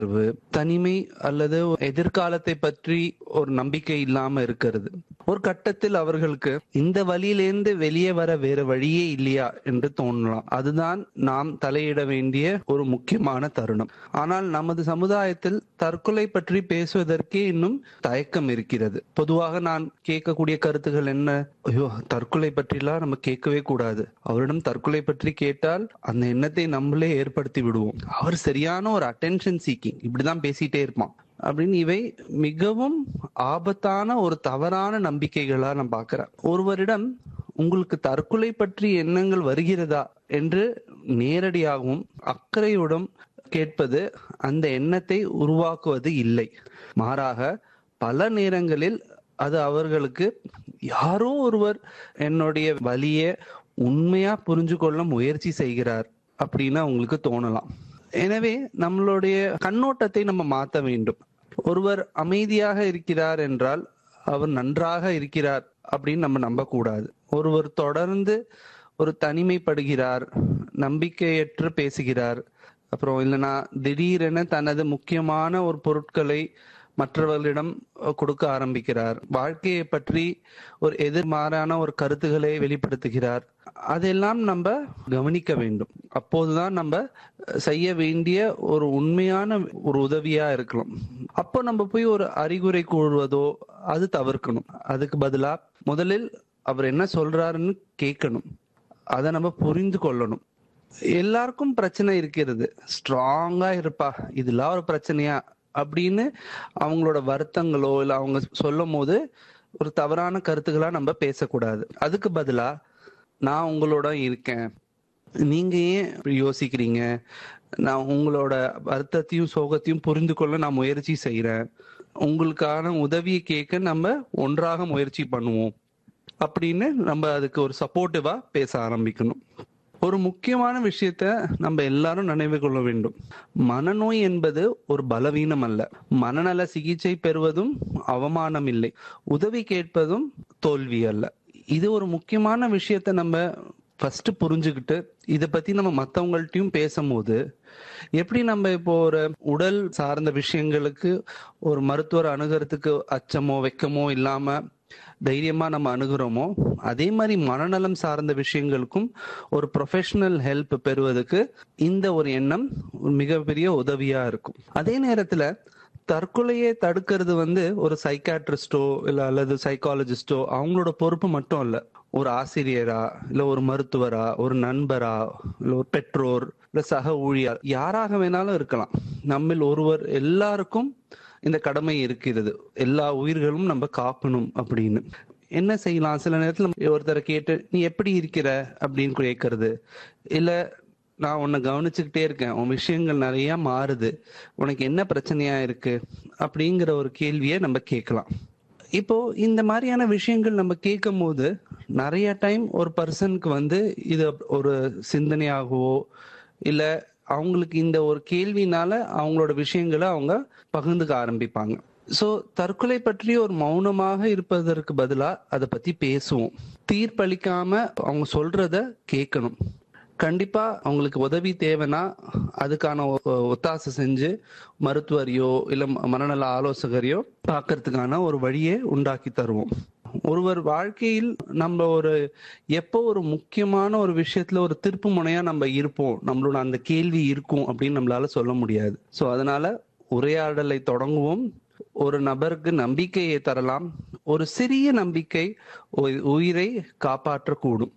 தனிமை அல்லது எதிர்காலத்தை பற்றி ஒரு நம்பிக்கை இல்லாம இருக்கிறது. ஒரு கட்டத்தில் அவர்களுக்கு இந்த வழியிலிருந்து வெளியே வர வேற வழியே இல்லையா என்று தோணலாம். அதுதான் நாம் தலையிட வேண்டிய ஒரு முக்கியமான தருணம். ஆனால் நமது சமுதாயத்தில் தற்கொலை பற்றி பேசுவதற்கே இன்னும் தயக்கம் இருக்கிறது. பொதுவாக நான் கேட்கக்கூடிய கருத்துகள் என்ன? ஐயோ, தற்கொலை பற்றிலாம் நம்ம கேட்கவே கூடாது. அவரிடம் தற்கொலை பற்றி கேட்டால் அந்த எண்ணத்தை நம்மளே ஏற்படுத்தி விடுவோம். அவர் சரியான ஒரு அட்டென்ஷன் சீக்கிங், இப்படிதான் பேசிட்டே இருப்பான் அப்படின்னு. இவை மிகவும் ஆபத்தான ஒரு தவறான நம்பிக்கைகளா நான் பார்க்கிறேன். ஒருவரிடம் உங்களுக்கு தற்கொலை பற்றி எண்ணங்கள் வருகிறதா என்று நேரடியாகவும் அக்கறையுடன் கேட்பது அந்த எண்ணத்தை உருவாக்குவது இல்லை. மாறாக பல நேரங்களில் அது அவர்களுக்கு யாரோ ஒருவர் என்னுடைய வலியை உண்மையா புரிஞ்சு கொள்ள முயற்சி செய்கிறார் அப்படின்னு அவங்களுக்கு தோணலாம். எனவே நம்மளுடைய கண்ணோட்டத்தை நம்ம மாற்ற வேண்டும். ஒருவர் அமைதியாக இருக்கிறார் என்றால் அவர் நன்றாக இருக்கிறார் அப்படின்னு நம்ம நம்பக்கூடாது. ஒருவர் தொடர்ந்து ஒரு தனிமைப்படுகிறார், நம்பிக்கையற்று பேசுகிறார், அப்புறம் இல்லைன்னா திடீரென தனது முக்கியமான ஒரு பொருட்களை மற்றவர்களிடம் கொடுக்க ஆரம்பிக்கிறார், வாழ்க்கையை பற்றி ஒரு எதிர்மாறான ஒரு கருத்துக்களை வெளிப்படுத்துகிறார், அதெல்லாம் நம்ம கவனிக்க வேண்டும். அப்போதுதான் நம்ம செய்ய வேண்டிய ஒரு உண்மையான ஒரு உதவியா இருக்கலாம். அப்போ நம்ம போய் ஒரு அறிகுறி கூறுவதோ அது தவிர்க்கணும். அதுக்கு பதிலா முதலில் அவர் என்ன சொல்றாருன்னு கேட்கணும், அதை நம்ம புரிந்து கொள்ளணும். எல்லாருக்கும் பிரச்சனை இருக்கிறது, ஸ்ட்ராங்கா இருப்பா, இதெல்லாம் ஒரு பிரச்சனையா அப்படின்னு அவங்களோட வருத்தங்களோ இல்லை அவங்க சொல்லும் போது ஒரு தவறான கருத்துக்களா நம்ம பேசக்கூடாது. அதுக்கு பதிலா நான் உங்களோட இருக்கேன், நீங்க ஏன் இப்படி யோசிக்கிறீங்க, நான் உங்களோட வருத்தத்தையும் சோகத்தையும் புரிந்து கொள்ள நான் முயற்சி செய்யறேன், உங்களுக்கான உதவியை கேட்க நம்ம ஒன்றாக முயற்சி பண்ணுவோம் அப்படின்னு நம்ம அதுக்கு ஒரு சப்போர்ட்டிவா பேச ஆரம்பிக்கணும். ஒரு முக்கியமான விஷயத்த நம்ம எல்லாரும் நினைவு கொள்ள வேண்டும். மனநோய் என்பது ஒரு பலவீனம் அல்ல. மனநல சிகிச்சை பெறுவதும் அவமானம் இல்லை, உதவி கேட்பதும் தோல்வி அல்ல. இது ஒரு முக்கியமான விஷயத்த நம்ம ஃபர்ஸ்ட் புரிஞ்சுக்கிட்டு இதை பத்தி நம்ம மற்றவங்கள்ட்டையும் பேசும்போது, எப்படி நம்ம இப்போ ஒரு உடல் சார்ந்த விஷயங்களுக்கு ஒரு மருத்துவர் அணுகிறதுக்கு அச்சமோ வெக்கமோ இல்லாம தைரியமா நம்ம அணுகிறோமோ, அதே மாதிரி மனநலம் சார்ந்த விஷயங்களுக்கும் ஒரு ப்ரொஃபஷனல் ஹெல்ப் பெறுவதற்கு இந்த ஒரு எண்ணம் மிகப்பெரிய உதவியா இருக்கும். அதே நேரத்துல தற்கொலையை தடுக்கிறது ஒரு சைக்காட்ரிஸ்டோ இல்ல அல்லது சைக்காலஜிஸ்டோ அவங்களோட பொறுப்பு மட்டும் இல்ல. ஒரு ஆசிரியரா இல்ல ஒரு மருத்துவரா, ஒரு நண்பரா இல்ல ஒரு பெற்றோர் இல்ல சக ஊழியர், யாராக வேணாலும் இருக்கலாம். நம்மில் ஒருவர் எல்லாருக்கும் இந்த கடமை இருக்கிறது. எல்லா உயிர்களும் நம்ம காக்கணும் அப்படின்னு என்ன செய்யலாம்? சில நேரத்துல ஒருத்தரை கேட்டு நீ எப்படி இருக்கிற அப்படின்னு கேட்கறது, இல்ல நான் உன்னை கவனிச்சுக்கிட்டே இருக்கேன், உன் விஷயங்கள் நிறைய மாறுது, உனக்கு என்ன பிரச்சனையா இருக்கு அப்படிங்கிற ஒரு கேள்வியை நம்ம கேட்கலாம். இப்போ இந்த மாதிரியான விஷயங்கள் நம்ம கேட்கும் போது நிறைய டைம் ஒரு பர்சனுக்கு இது ஒரு சிந்தனையாகவோ இல்ல அவங்களுக்கு இந்த ஒரு கேள்வினால அவங்களோட விஷயங்களை அவங்க பகிர்ந்துக்க ஆரம்பிப்பாங்க. சோ தற்கொலை பற்றி ஒரு மௌனமாக இருப்பதற்கு பதிலா அதை பத்தி பேசுவோம். தீர்ப்பளிக்காம அவங்க சொல்றத கேட்கணும். கண்டிப்பா அவங்களுக்கு உதவி தேவைன்னா அதுக்கான ஒத்தாசை செஞ்சு மருத்துவரையோ இல்ல மனநல ஆலோசகரையோ பார்க்கறதுக்கான ஒரு வழியை உண்டாக்கி தருவோம். ஒருவர் வாழ்க்கையில் நம்ம எப்போ ஒரு முக்கியமான ஒரு விஷயத்துல ஒரு திருப்பு முனையா நம்ம இருப்போம், நம்மளோட அந்த கேள்வி இருக்கும் அப்படின்னு நம்மளால சொல்ல முடியாது. சோ அதனால உரையாடலை தொடங்குவோம். ஒரு நபருக்கு நம்பிக்கையை தரலாம். ஒரு சிறிய நம்பிக்கை உயிரை காப்பாற்றக்கூடும்.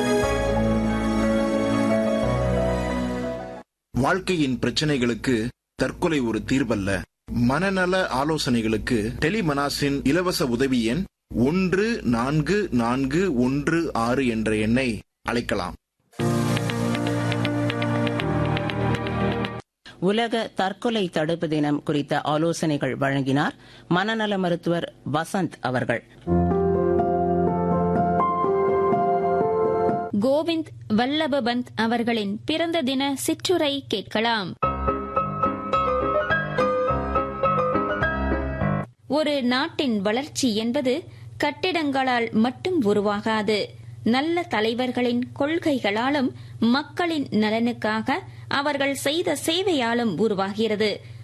வாழ்க்கையின் பிரச்சனைகளுக்கு தற்கொலை ஒரு தீர்வல்ல. மனநல ஆலோசனைகளுக்கு டெலிமனாஸின் இலவச உதவி எண் 144116 என்ற எண்ணை அழைக்கலாம். உலக தற்கொலை தடுப்பு தினம் குறித்த ஆலோசனைகள் வழங்கினார் மனநல மருத்துவர் வசந்த் அவர்கள். கோவிந்த் வல்லப பந்த் அவர்களின் பிறந்த தின சிற்றுரை கேட்கலாம். ஒரு நாட்டின் வளர்ச்சி என்பது கட்டிடங்களால் மட்டும் உருவாகாது, நல்ல தலைவர்களின் கொள்கைகளாலும் மக்களின் நலனுக்காக அவர்கள் செய்த சேவையாலும் உருவாகிறது.